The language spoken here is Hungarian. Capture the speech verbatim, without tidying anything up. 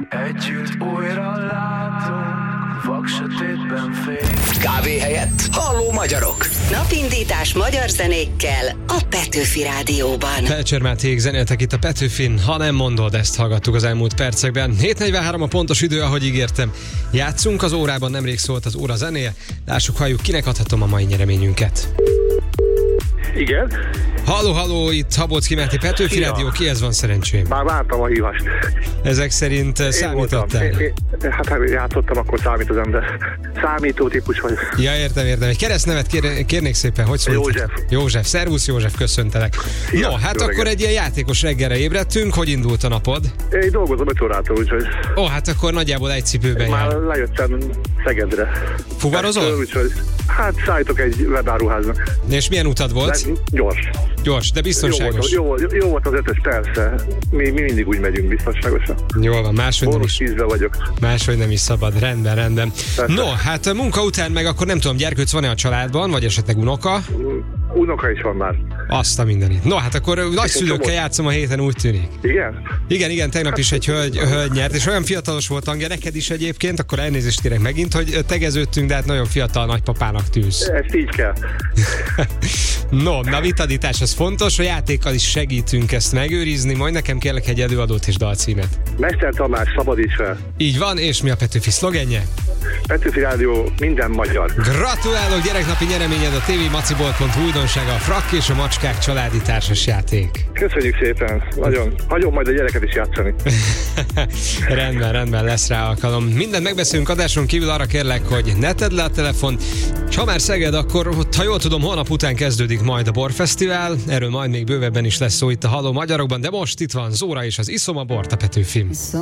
Együtt újra látunk, vaksötétben fény. Kávé helyett Halló magyarok. Napindítás magyar zenékkel a Petőfi Rádióban. Felcser Mátéig zenéltek itt a Petőfin, ha nem mondod, ezt hallgattuk az elmúlt percekben. hét negyvenhárom a pontos idő, ahogy ígértem. Játszunk, az órában nemrég szólt az óra zenéje. Lássuk, halljuk, kinek adhatom a mai nyereményünket. Igen. Halló, halló, itt Habocki Máté, Petőfi Szia. Rádió, kihez van szerencsém? Már vártam a hívást. Ezek szerint Én számítottál? voltam. Én, én, hát ha játszottam, akkor számít az ember. Számító típus vagy. Ja, értem, értem. Egy keresztnevet kér, kérnék szépen, hogy szólsz? József. József, szervusz József, köszöntelek. Szia, no, hát jó akkor reggelt. egy ilyen játékos reggelre ébredtünk, hogy indult a napod? Én dolgozom öt órától, úgyhogy Ó, hát akkor nagyjából egy cipőben már jár. lejöttem Szegedre. Fuvarozol? Úgyhogy, hát szállítok egy webáruháznak. És milyen utad volt? Le, gyors. Gyors, de Jó biztonságos. volt, jó, jó volt az ötös, persze. Mi, mi mindig úgy megyünk biztonságosan. Jól van, máshogy nem Bónusz is, tízbe vagyok. máshogy nem is szabad. Rendben, rendben. Persze. No, hát a munka után meg akkor nem tudom, gyerkőc van-e a családban, vagy esetleg unoka? Unoka is van már. Azt a mindenit. No, hát akkor nagyszülőkkel csomó. játszom a héten, úgy tűnik. Igen? Igen, igen, tegnap is egy hölgy, hölgy nyert, és olyan fiatalos volt, Angja, neked is egyébként, akkor elnézést kérek megint, hogy tegeződtünk, de hát nagyon fiatal nagypapának tűz. Ezt így kell. No, na vitadítás, az fontos, a játékkal is segítünk ezt megőrizni, majd nekem kérlek egy előadót és dalcímet. Mester Tamás, szabadíts fel. Így van, és mi a Petőfi szlogenje? Petőfi Rádió, minden magyar. Gratulálok, gyereknapi nyereményed a té vé macibolt pont hu újdonsága, a Frakk és a Macskák családi társasjáték. Köszönjük szépen. Nagyon. Hagyom majd a gyereket is játszani. Rendben, rendben, lesz rá alkalom. Mindent megbeszélünk adáson kívül, arra kérlek, hogy ne tedd le a telefon. És ha már Szeged, akkor, ha jól tudom, holnap után kezdődik majd a Borfesztivál. Erről majd még bővebben is lesz szó itt a Halló Magyarokban, de most itt van Zóra és az Iszom a bort a Petőfin.